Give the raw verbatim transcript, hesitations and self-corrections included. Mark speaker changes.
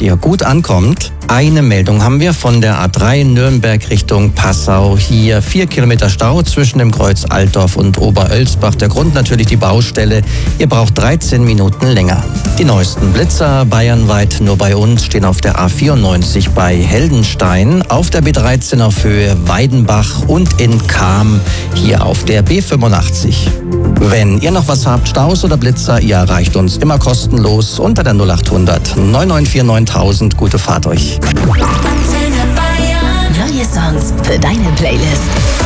Speaker 1: ihr gut ankommt. Eine Meldung haben wir von der A drei Nürnberg Richtung Passau. Hier vier Kilometer Stau zwischen dem Kreuz Altdorf und Oberölsbach. Der Grund natürlich die Baustelle. Ihr braucht dreizehn Minuten länger. Die neuesten Blitzer bayernweit nur bei uns stehen auf der A vierundneunzig bei Heldenstein, auf der B dreizehn auf Höhe Weidenbach und in Cham hier auf der B fünfundachtzig. Wenn ihr noch was habt, Staus oder Blitzer, ihr erreicht uns immer kostenlos unter der null achthundert neun neun vier neuntausend. Gute Fahrt euch.
Speaker 2: Neue Songs für deine Playlist.